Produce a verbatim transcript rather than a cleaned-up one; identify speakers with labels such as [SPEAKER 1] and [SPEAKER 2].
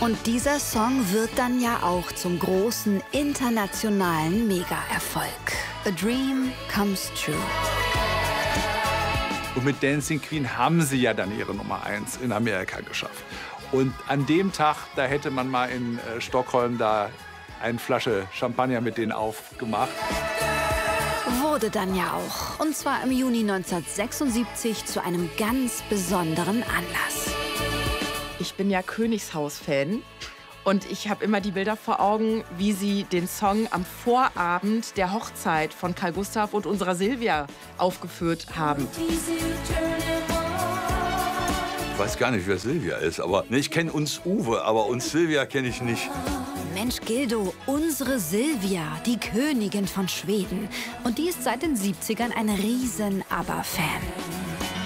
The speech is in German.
[SPEAKER 1] Und dieser Song wird dann ja auch zum großen internationalen Mega-Erfolg. A Dream Comes True.
[SPEAKER 2] Und mit Dancing Queen haben sie ja dann ihre Nummer eins in Amerika geschafft. Und an dem Tag, da hätte man mal in äh, Stockholm da eine Flasche Champagner mit denen aufgemacht.
[SPEAKER 1] Wurde dann ja auch. Und zwar im Juni neunzehnhundertsechsundsiebzig zu einem ganz besonderen Anlass.
[SPEAKER 3] Ich bin ja Königshaus-Fan. Und ich habe immer die Bilder vor Augen, wie sie den Song am Vorabend der Hochzeit von Carl Gustaf und unserer Silvia aufgeführt haben.
[SPEAKER 4] Ich weiß gar nicht, wer Silvia ist, aber ne, ich kenne uns Uwe, aber uns Silvia kenne ich nicht.
[SPEAKER 1] Mensch, Gildo, unsere Silvia, die Königin von Schweden. Und die ist seit den siebzigern ein riesen ABBA-Fan.